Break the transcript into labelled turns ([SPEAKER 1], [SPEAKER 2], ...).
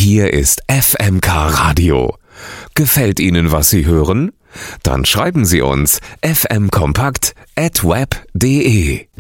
[SPEAKER 1] Hier ist FMK Radio. Gefällt Ihnen, was Sie hören? Dann schreiben Sie uns fmkompakt@web.de.